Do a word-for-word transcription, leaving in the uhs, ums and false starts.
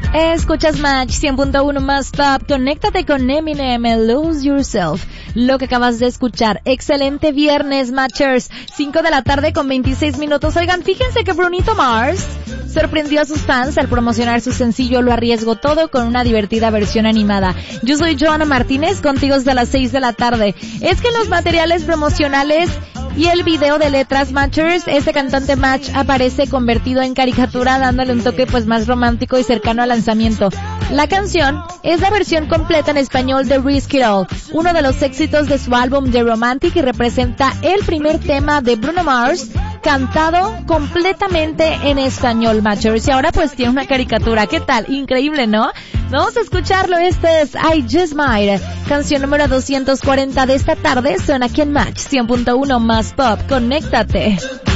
Escuchas Match cien punto uno más Pop. Conéctate con Eminem, Lose Yourself. Lo que acabas de escuchar. Excelente viernes, Matchers. cinco de la tarde con veintiséis minutos. Oigan, fíjense que Brunito Mars sorprendió a sus fans al promocionar su sencillo Lo Arriesgo Todo con una divertida versión animada. Yo soy Joana Martínez, contigo hasta las seis de la tarde. Es que en los materiales promocionales y el video de letras Matchers, este cantante Match aparece convertido en caricatura, dándole un toque pues más romántico y cercano al lanzamiento. La canción es la versión completa en español de Risk It All, uno de los éxitos de su álbum The Romantic, y representa el primer tema de Bruno Mars cantado completamente en español, Matchers. Y ahora pues tiene una caricatura. ¿Qué tal? Increíble, ¿no? Vamos a escucharlo. Este es I Just Might, canción número doscientos cuarenta de esta tarde. Suena aquí en Match cien punto uno más Pop. Conéctate.